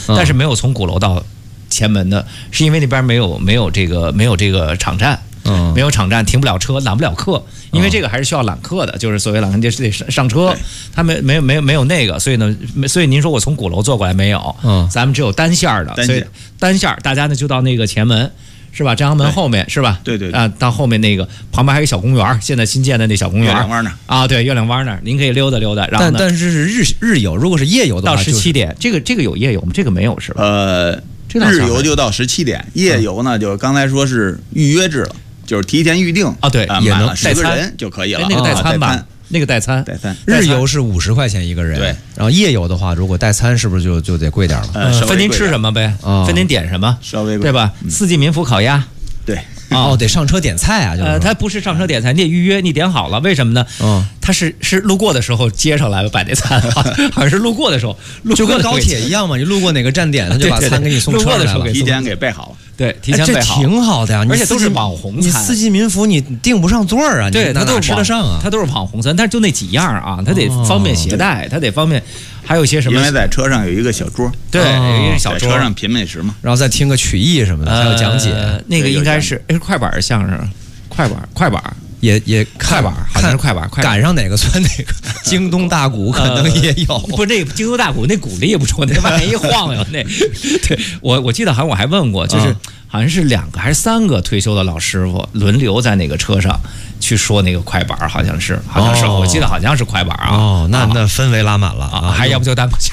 但是没有从鼓楼到前门的，是因为那边没有这个场站。没有场站，停不了车，揽不了客，因为这个还是需要揽客的，就是所谓揽客就是得上车，他没有那个，所以您说我从鼓楼坐过来没有？咱们只有单线的，所以单线大家呢就到那个前门。是吧？朝阳门后面是吧？ 对啊，到后面那个旁边还有一小公园，现在新建的那小公园。 月亮湾那儿啊，对，月亮湾那儿，您可以溜达溜达。然后但是是日游，如果是夜游的话， 到17点，这个有夜游吗？这个没有是吧？ 日游就到17点，夜游呢就刚才说是预约制了，就是提前预定啊，对， 也能10个人就可以了。 那个带餐吧。那个代餐， 日游是50块钱一个人， 对。 然后夜游的话，如果代餐是不是就得贵点了？ 分您吃什么呗，分您点什么， 稍微贵， 对吧？四季民福烤鸭， 对。 得上车点菜啊， 他不是上车点菜，你得预约，你点好了，为什么呢？他是路过的时候接上来了摆那餐，好像是路过的时候， 就跟高铁一样嘛，你路过哪个站点，他就把餐给你送车来了， 提前给备好了。 对，提前备好， 这挺好的呀， 而且都是网红餐。 你四季民福你订不上座啊， 对，他都吃得上啊， 他都是网红餐，但是就那几样啊，他得方便携带，他得方便，还有一些什么？ 因为在车上有一个小桌， 对，有一个小桌， 车上品美食嘛， 然后再听个曲艺什么的，还有讲解。 那个应该是快板相声，快板。 也快板，好像是快板， 赶上哪个算哪个。京东大鼓可能也有， 不，那京东大鼓那鼓励也不错，那玩意一晃悠，那对我记得好像我还问过，就是好像是2个还是3个退休的老师傅轮流在那个车上去说那个快板，好像是，我记得好像是快板啊。 那氛围拉满了啊， 还要不就单口相声。